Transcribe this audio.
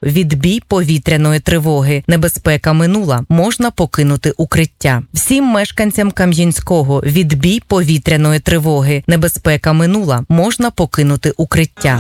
відбій повітряної тривоги. Небезпека минула, можна покинути укриття. Всім мешканцям Кам'янського відбій повітряної тривоги. Небезпека минула, можна покинути укриття.